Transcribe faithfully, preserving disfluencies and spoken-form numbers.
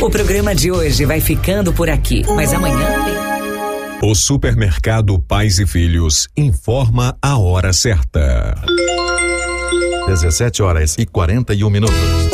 O programa de hoje vai ficando por aqui, mas amanhã tem. O Supermercado Pais e Filhos informa a hora certa. dezessete horas e quarenta e um minutos.